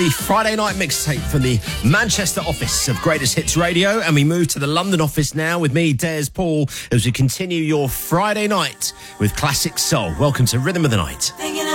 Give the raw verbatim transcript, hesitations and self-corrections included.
The Friday night mixtape from the Manchester office of Greatest Hits Radio, and we move to the London office now with me, Des Paul, as we continue your Friday night with classic soul. Welcome to Rhythm of the Night.